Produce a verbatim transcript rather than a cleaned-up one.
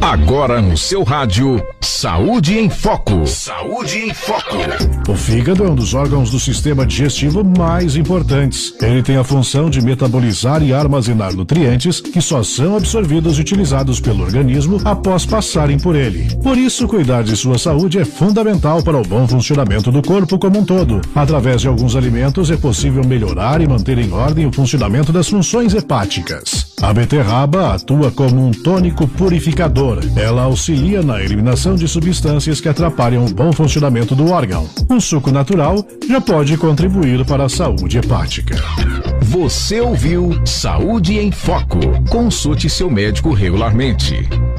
Agora no seu rádio, Saúde em Foco. Saúde em Foco. O fígado é um dos órgãos do sistema digestivo mais importantes. Ele tem a função de metabolizar e armazenar nutrientes que só são absorvidos e utilizados pelo organismo após passarem por ele. Por isso, cuidar de sua saúde é fundamental para o bom funcionamento do corpo como um todo. Através de alguns alimentos é possível melhorar e manter em ordem o funcionamento das funções hepáticas. A beterraba atua como um tônico purificador. Ela auxilia na eliminação de substâncias que atrapalham o bom funcionamento do órgão. Um suco natural já pode contribuir para a saúde hepática. Você ouviu Saúde em Foco. Consulte seu médico regularmente.